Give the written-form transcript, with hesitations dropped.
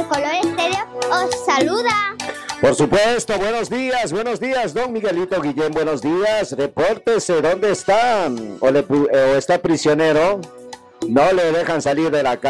de Color Estéreo os saluda. Por supuesto, buenos días, don Miguelito Guillén, buenos días, repórtese, ¿dónde está? ¿O está prisionero? No le dejan salir de la casa.